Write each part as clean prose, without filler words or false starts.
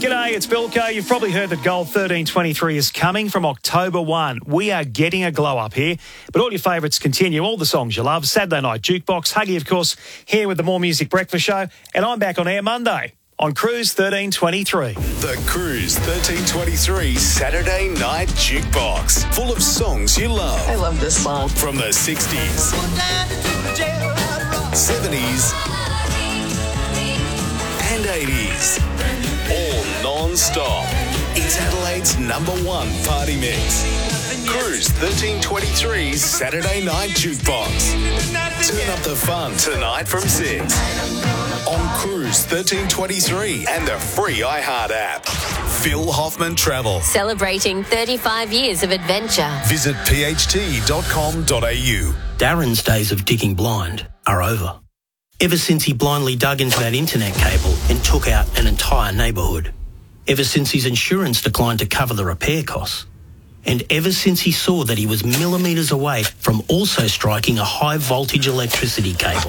G'day, it's Bilko. You've probably heard that Gold 1323 is coming from October 1. We are getting a glow up here, but all your favourites continue, all the songs you love. Saturday Night Jukebox. Huggy, of course, here with the More Music Breakfast Show, and I'm back on air Monday on Cruise 1323. The Cruise 1323 Saturday Night Jukebox. Full of songs you love. I love this song. From the 60s, 70s, and 80s. All non-stop. It's Adelaide's #1 party mix. Cruise 1323 Saturday Night Jukebox. Turn up the fun tonight from 6 on Cruise 1323 and the free iHeart app. Phil Hoffman Travel. Celebrating 35 years of adventure. Visit pht.com.au. Darren's days of digging blind are over. Ever since he blindly dug into that internet cable and took out an entire neighbourhood. Ever since his insurance declined to cover the repair costs. And ever since he saw that he was millimetres away from also striking a high-voltage electricity cable.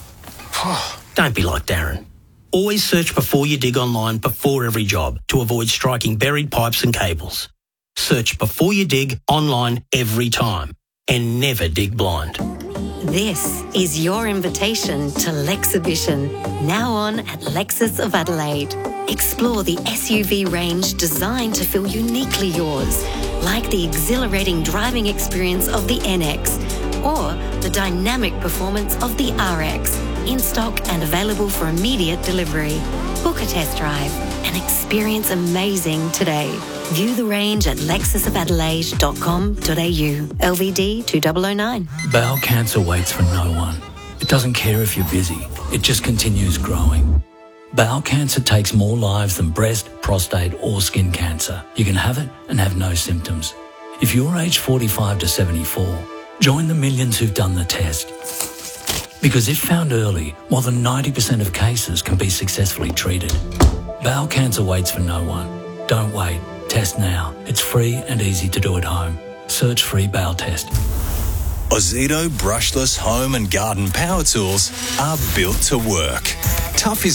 Don't be like Darren. Always search before you dig online before every job to avoid striking buried pipes and cables. Search before you dig online every time. And never dig blind. This is your invitation to Lexhibition, now on at Lexus of Adelaide. Explore the SUV range designed to feel uniquely yours, like the exhilarating driving experience of the NX or the dynamic performance of the RX, in stock and available for immediate delivery. Book a test drive and experience amazing today. View the range at lexusofadelaide.com.au. LVD 2009. Bowel cancer waits for no one. It doesn't care if you're busy. It just continues growing. Bowel cancer takes more lives than breast, prostate or skin cancer. You can have it and have no symptoms. If you're aged 45 to 74, join the millions who've done the test. Because if found early, more than 90% of cases can be successfully treated. Bowel cancer waits for no one. Don't wait. Test now. It's free and easy to do at home. Search free bowel test. Ozito brushless home and garden power tools are built to work. Tough is